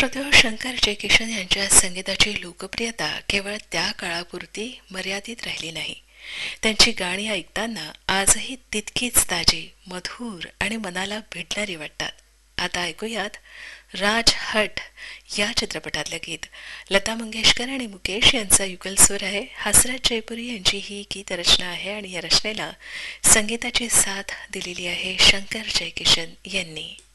श्रोतेहो, शंकर जयकिशन यांच्या संगीताची लोकप्रियता केवळ त्या काळापुरती मर्यादित राहिली नाही. त्यांची गाणी ऐकताना आजही तितकीच ताजी, मधुर आणि मनाला भिडणारी वाटतात. आता ऐकूयात राज हट या चित्रपटातलं गीत. लता मंगेशकर आणि मुकेश यांचा युगल सूर आहे. हसरत जयपुरी यांची ही गीतरचना आहे आणि या रचनेला संगीताची साथ दिलेली आहे शंकर जयकिशन यांनी.